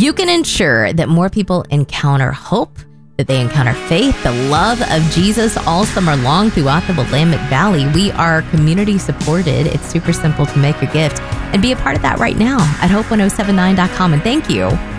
you can ensure that more people encounter hope, that they encounter faith, the love of Jesus all summer long throughout the Willamette Valley. We are community supported. It's super simple to make your gift and be a part of that right now at hope1079.com. And thank you